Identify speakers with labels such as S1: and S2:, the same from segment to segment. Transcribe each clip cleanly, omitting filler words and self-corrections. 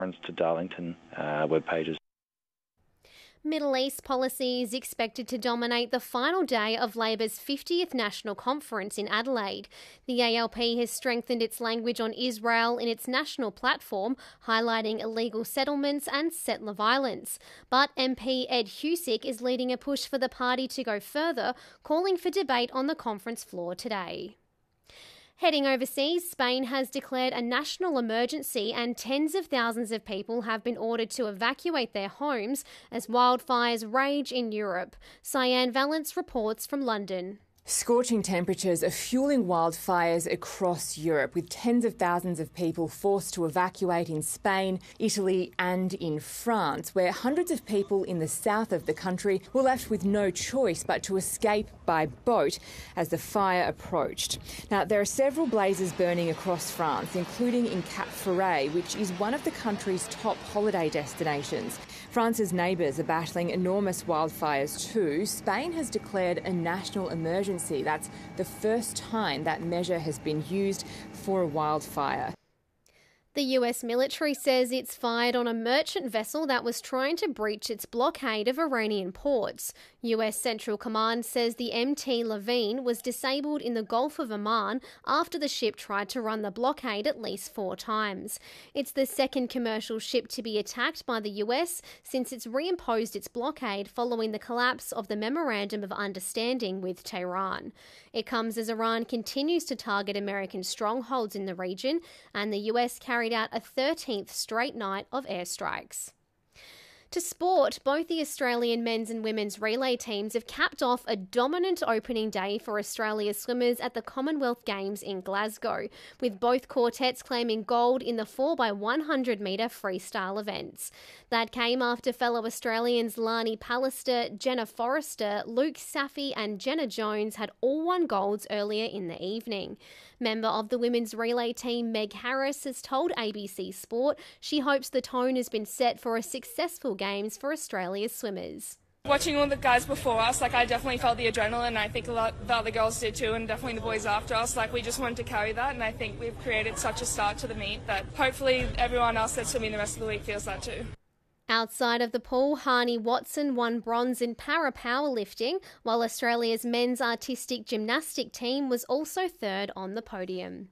S1: to Darlington web pages.
S2: Middle East policy is expected to dominate the final day of Labor's 50th National Conference in Adelaide. The ALP has strengthened its language on Israel in its national platform, highlighting illegal settlements and settler violence. But MP Ed Husic is leading a push for the party to go further, calling for debate on the conference floor today. Heading overseas, Spain has declared a national emergency and tens of thousands of people have been ordered to evacuate their homes as wildfires rage in Europe. Cyan Valence reports from London.
S3: Scorching temperatures are fueling wildfires across Europe, with tens of thousands of people forced to evacuate in Spain, Italy and in France, where hundreds of people in the south of the country were left with no choice but to escape by boat as the fire approached. Now, there are several blazes burning across France, including in Cap Ferret, which is one of the country's top holiday destinations. France's neighbours are battling enormous wildfires too. Spain has declared a national emergency. That's the first time that measure has been used for a wildfire.
S2: The US military says it's fired on a merchant vessel that was trying to breach its blockade of Iranian ports. US Central Command says the MT Levine was disabled in the Gulf of Oman after the ship tried to run the blockade at least 4 times. It's the second commercial ship to be attacked by the US since it's reimposed its blockade following the collapse of the Memorandum of Understanding with Tehran. It comes as Iran continues to target American strongholds in the region, and the US carried out a 13th straight night of airstrikes. To sport, both the Australian men's and women's relay teams have capped off a dominant opening day for Australia's swimmers at the Commonwealth Games in Glasgow, with both quartets claiming gold in the 4x100 metre freestyle events. That came after fellow Australians Lani Pallister, Jenna Forrester, Luke Saffey and Jenna Jones had all won golds earlier in the evening. Member of the women's relay team Meg Harris has told ABC Sport she hopes the tone has been set for a successful Games for Australia's swimmers.
S4: Watching all the guys before us, I definitely felt the adrenaline. I think a lot the other girls did too, and definitely the boys after us. We just wanted to carry that, and I think we've created such a start to the meet that hopefully everyone else that's swimming the rest of the week feels that too.
S2: Outside of the pool, Harney Watson won bronze in para powerlifting, while Australia's men's artistic gymnastic team was also third on the podium.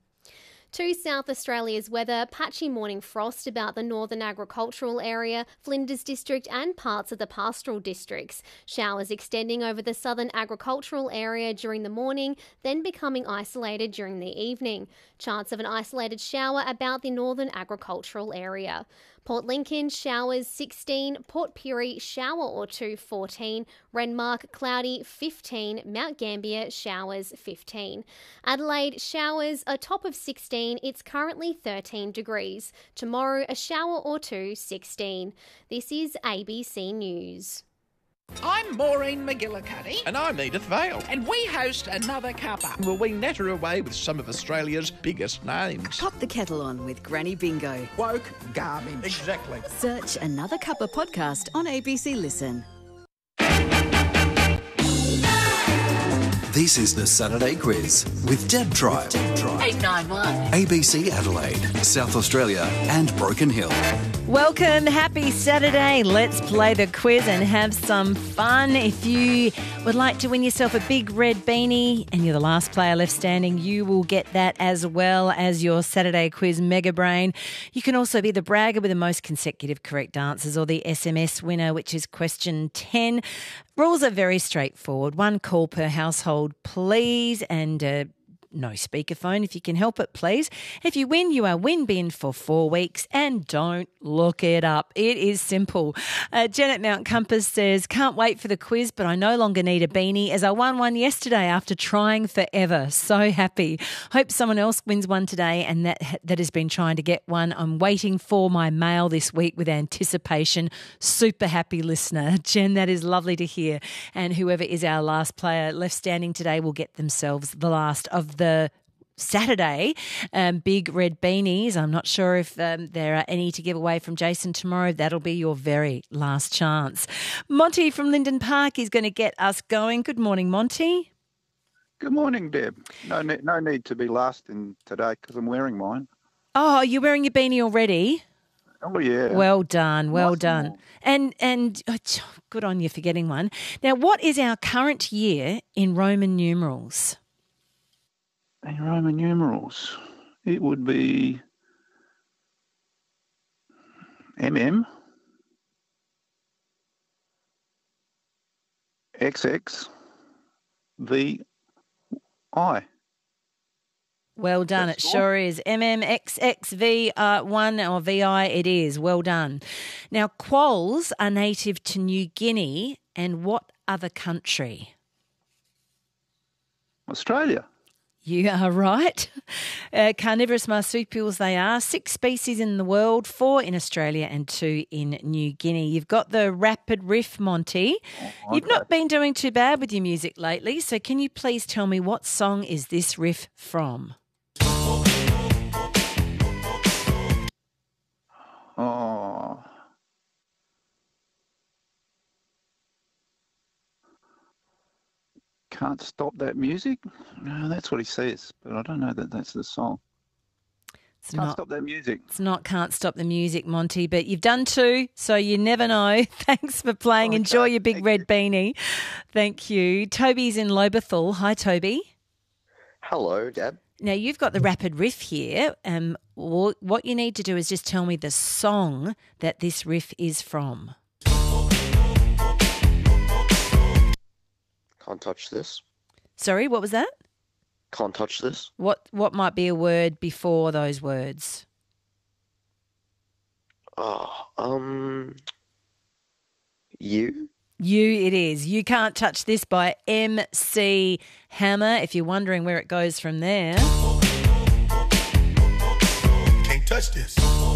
S2: To South Australia's weather, patchy morning frost about the northern agricultural area, Flinders District and parts of the pastoral districts. Showers extending over the southern agricultural area during the morning, then becoming isolated during the evening. Chance of an isolated shower about the northern agricultural area. Port Lincoln, showers 16, Port Pirie, shower or two 14, Renmark, cloudy 15, Mount Gambier, showers 15. Adelaide, showers, a top of 16, it's currently 13 degrees. Tomorrow, a shower or two 16. This is ABC News.
S5: I'm Maureen McGillicuddy.
S6: And I'm Edith Vale.
S5: And we host Another Cuppa.
S6: Well, we natter away with some of Australia's biggest names.
S7: Pop the kettle on with Granny Bingo.
S6: Woke garbage. Exactly.
S7: Search Another Cuppa podcast on ABC Listen.
S8: This is the Saturday Quiz with Deb Tribe.
S7: 891.
S8: ABC Adelaide, South Australia and Broken Hill.
S9: Welcome, happy Saturday. Let's play the quiz and have some fun. If you would like to win yourself a big red beanie and you're the last player left standing, you will get that as well as your Saturday Quiz Mega Brain. You can also be the bragger with the most consecutive correct answers or the SMS winner, which is question 10. Rules are very straightforward. 1 call per household, please, and no speakerphone if you can help it, please. If you win, you are win bin for 4 weeks, and don't look it up. It is simple. Janet Mount Compass says, can't wait for the quiz, but I no longer need a beanie as I won one yesterday after trying forever. So happy. Hope someone else wins one today and that has been trying to get one. I'm waiting for my mail this week with anticipation. Super happy listener. Jen, that is lovely to hear. And whoever is our last player left standing today will get themselves the last of the Saturday big red beanies. I'm not sure if there are any to give away from Jason tomorrow. That'll be your very last chance. Monty from Linden Park is going to get us going. Good morning, Monty.
S10: Good morning, Deb. No need to be last in today because I'm wearing mine.
S9: Oh, you're wearing your beanie already?
S10: Oh, yeah.
S9: Well done, well
S10: Nice
S9: done. And good on you for getting one. Now, what is our current year in Roman numerals?
S10: In Roman numerals, it would be MM, XX, VI.
S9: Well done.
S10: That's
S9: It sure is. MMXXV1 or VI it is. Well done. Now, quolls are native to New Guinea and what other country?
S10: Australia.
S9: You are right. Carnivorous marsupials they are. 6 species in the world, 4 in Australia and 2 in New Guinea. You've got the rapid riff, Monty.
S10: Oh,
S9: You've not been doing too bad with your music lately, so can you please tell me what song is this riff from?
S10: Oh. Can't stop that music? No, that's what he says, but I don't know that that's the song. Can't stop that music.
S9: It's not Can't Stop the Music, Monty, but you've done 2, so you never know. Thanks for playing. Okay, enjoy your big red beanie. Thank you. Toby's in Lobethal. Hi, Toby.
S11: Hello, Deb.
S9: Now, you've got the rapid riff here. What you need to do is just tell me the song that this riff is from.
S11: Can't touch this.
S9: Sorry, what was that?
S11: Can't touch this.
S9: What might be a word before those words?
S11: You?
S9: You it is. You Can't Touch This by MC Hammer, if you're wondering where it goes from there.
S12: Can't touch this.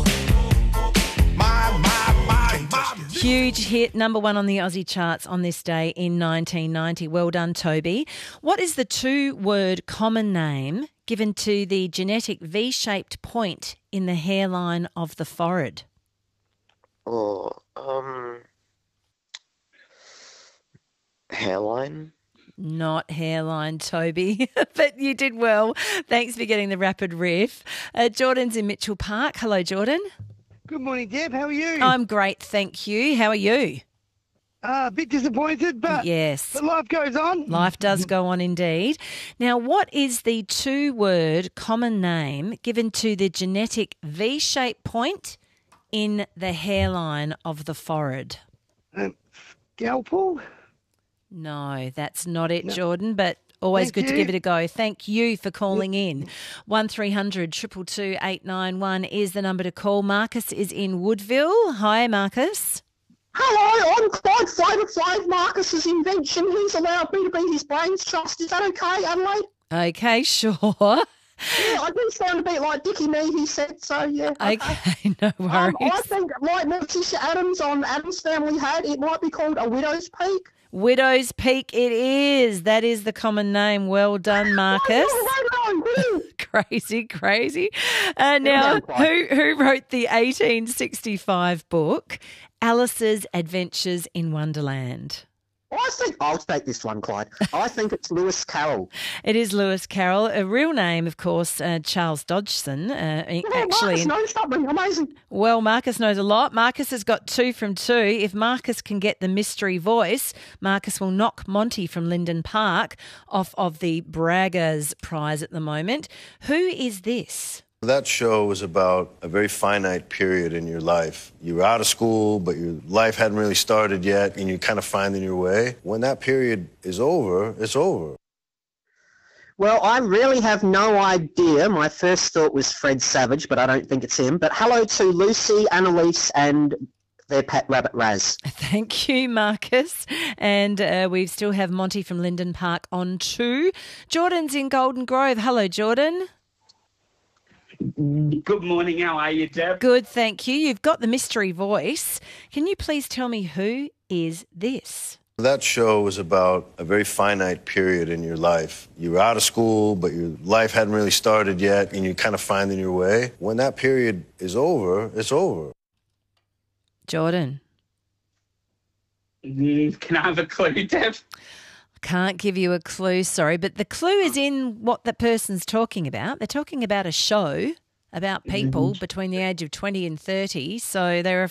S9: Huge hit, number 1 on the Aussie charts on this day in 1990. Well done, Toby. What is the 2-word common name given to the genetic V-shaped point in the hairline of the forehead?
S11: Hairline?
S9: Not hairline, Toby, but you did well. Thanks for getting the rapid riff. Jordan's in Mitchell Park. Hello, Jordan.
S13: Good morning, Deb. How are you?
S9: I'm great, thank you. How are you?
S13: A bit disappointed, but
S9: yes,
S13: but life goes on.
S9: Life does go on indeed. Now, what is the 2-word common name given to the genetic V-shaped point in the hairline of the forehead?
S13: Scalpel?
S9: No, that's not it, Jordan, but always good to give it a go. Thank you for calling in. 1300 222 891 is the number to call. Marcus is in Woodville. Hi, Marcus.
S14: Hello, I'm quite favourite Marcus's invention. He's allowed me to be his brains trust. Is that okay, Adelaide?
S9: Okay, sure.
S14: Yeah, I do sound a bit like Dickie Me, he said, so yeah.
S9: Okay, no worries.
S14: I think, like Morticia Adams on Addams Family had, it might be called a widow's peak.
S9: Widow's Peak it is. That is the common name. Well done, Marcus. Crazy. Now, who wrote the 1865 book, Alice's Adventures in Wonderland?
S14: I think I'll take this one, Clyde. I think it's Lewis Carroll.
S9: It is Lewis Carroll. A real name, of course, Charles Dodgson.
S14: Marcus knows something amazing.
S9: Well, Marcus knows a lot. Marcus has got 2 from 2. If Marcus can get the mystery voice, Marcus will knock Monty from Linden Park off of the Braggers prize at the moment. Who is this?
S15: That show was about a very finite period in your life. You were out of school, but your life hadn't really started yet, and you're kind of finding your way. When that period is over, it's over.
S14: Well, I really have no idea. My first thought was Fred Savage, but I don't think it's him. But hello to Lucy, Annalise, and their pet rabbit, Raz.
S9: Thank you, Marcus. And we still have Monty from Linden Park on 2. Jordan's in Golden Grove. Hello, Jordan.
S16: Good morning. How are you, Deb?
S9: Good, thank you. You've got the mystery voice. Can you please tell me who is this?
S15: That show was about a very finite period in your life. You were out of school, but your life hadn't really started yet, and you're kind of finding your way. When that period is over, it's over.
S9: Jordan.
S16: Can I have a clue, Deb?
S9: Can't give you a clue, sorry, but the clue is in what the person's talking about. They're talking about a show about people between the age of 20 and 30. So there are